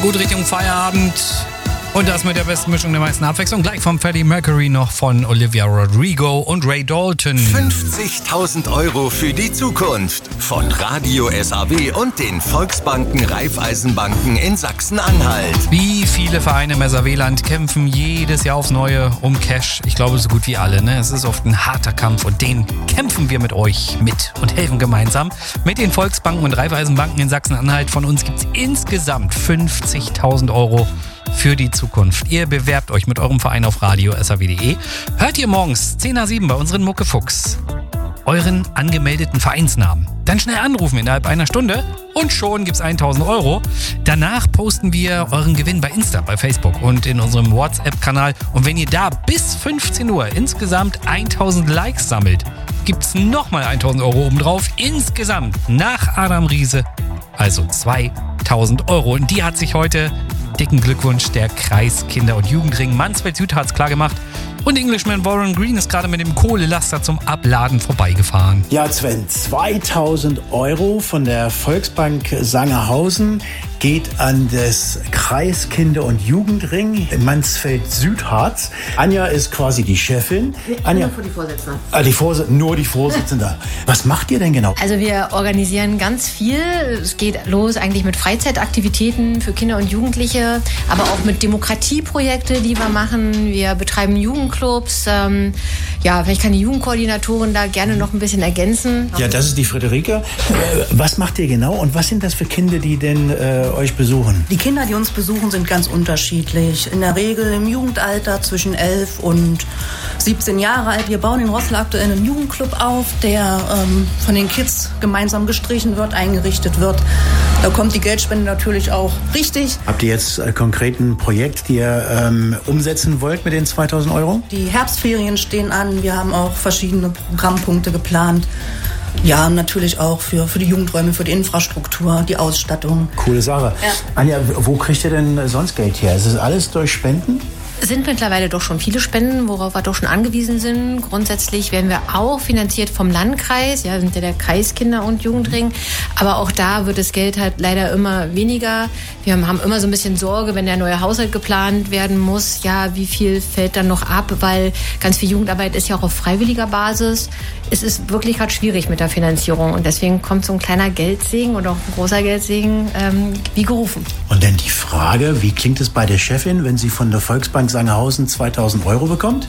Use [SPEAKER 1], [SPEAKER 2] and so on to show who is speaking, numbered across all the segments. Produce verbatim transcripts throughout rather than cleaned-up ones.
[SPEAKER 1] gut Richtung Feierabend. Und das mit der besten Mischung der meisten Abwechslung. Gleich vom Freddie Mercury noch von Olivia Rodrigo und Ray Dalton.
[SPEAKER 2] fünfzigtausend Euro für die Zukunft. Von Radio S A W und den Volksbanken Raiffeisenbanken in Sachsen-Anhalt.
[SPEAKER 1] Wie viele Vereine im S A W-Land kämpfen jedes Jahr aufs Neue um Cash? Ich glaube, so gut wie alle. Ne? Es ist oft ein harter Kampf und den kämpfen wir mit euch mit und helfen gemeinsam. Mit den Volksbanken und Raiffeisenbanken in Sachsen-Anhalt. Von uns gibt es insgesamt fünfzigtausend Euro für die Zukunft. Ihr bewerbt euch mit eurem Verein auf radio punkt s a w punkt d e. Hört ihr morgens zehn nach sieben bei unseren Muckefuchs euren angemeldeten Vereinsnamen. Dann schnell anrufen innerhalb einer Stunde und schon gibt's tausend Euro. Danach posten wir euren Gewinn bei Insta, bei Facebook und in unserem WhatsApp-Kanal. Und wenn ihr da bis fünfzehn Uhr insgesamt tausend Likes sammelt, gibt's nochmal tausend Euro obendrauf. Insgesamt nach Adam Riese, also zweitausend Euro. Und die hat sich heute, dicken Glückwunsch, der Kreis Kinder- und Jugendring Mansfeld-Süd hat's klar gemacht. Und Englishman Warren Green ist gerade mit dem Kohlelaster zum Abladen vorbeigefahren.
[SPEAKER 3] Ja, Sven, zweitausend Euro von der Volksbank Sangerhausen geht an das Kreis Kinder- und Jugendring in Mansfeld-Südharz. Anja ist quasi die Chefin. Anja,
[SPEAKER 4] nur für die Vorsitzende.
[SPEAKER 3] Ah, die Vorsi- nur die Vorsitzende. Was macht ihr denn genau?
[SPEAKER 4] Also wir organisieren ganz viel. Es geht los eigentlich mit Freizeitaktivitäten für Kinder und Jugendliche, aber auch mit Demokratieprojekte, die wir machen. Wir betreiben Jugendclubs. Ähm, ja, vielleicht kann die Jugendkoordinatorin da gerne noch ein bisschen ergänzen.
[SPEAKER 3] Ja, das ist die Friederike. Äh, was macht ihr genau und was sind das für Kinder, die denn äh, euch besuchen?
[SPEAKER 5] Die Kinder, die uns besuchen, sind ganz unterschiedlich. In der Regel im Jugendalter zwischen elf und siebzehn Jahre alt. Wir bauen in Roßla aktuell einen Jugendclub auf, der ähm, von den Kids gemeinsam gestrichen wird, eingerichtet wird. Da kommt die Geldspende natürlich auch richtig.
[SPEAKER 3] Habt ihr jetzt äh, konkret ein Projekt, die ihr ähm, umsetzen wollt mit den zweitausend Euro?
[SPEAKER 5] Die Herbstferien stehen an. Wir haben auch verschiedene Programmpunkte geplant. Ja, natürlich auch für, für die Jugendräume, für die Infrastruktur, die Ausstattung.
[SPEAKER 3] Coole Sache.
[SPEAKER 4] Ja.
[SPEAKER 3] Anja, wo kriegt ihr denn sonst Geld her? Ist das alles durch Spenden?
[SPEAKER 4] Es sind mittlerweile doch schon viele Spenden, worauf wir doch schon angewiesen sind. Grundsätzlich werden wir auch finanziert vom Landkreis, ja, sind ja der Kreis Kinder- und Jugendring. Aber auch da wird das Geld halt leider immer weniger. Wir haben immer so ein bisschen Sorge, wenn der neue Haushalt geplant werden muss, ja, wie viel fällt dann noch ab, weil ganz viel Jugendarbeit ist ja auch auf freiwilliger Basis. Es ist wirklich gerade schwierig mit der Finanzierung und deswegen kommt so ein kleiner Geldsegen oder auch ein großer Geldsegen ähm, wie gerufen.
[SPEAKER 3] Und dann die Frage, wie klingt es bei der Chefin, wenn sie von der Volksbank Sangerhausen zweitausend Euro bekommt?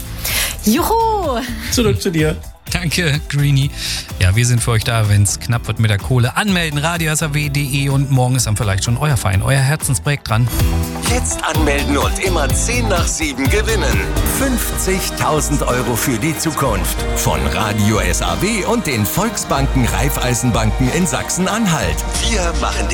[SPEAKER 4] Juhu!
[SPEAKER 3] Zurück zu dir.
[SPEAKER 1] Danke, Greenie. Ja, wir sind für euch da, wenn es knapp wird mit der Kohle. Anmelden, radio punkt s a w punkt d e und morgen ist dann vielleicht schon euer Verein, euer Herzensprojekt dran.
[SPEAKER 2] Jetzt anmelden und immer zehn nach sieben gewinnen. fünfzigtausend Euro für die Zukunft. Von Radio S A W und den Volksbanken Raiffeisenbanken in Sachsen-Anhalt. Wir machen den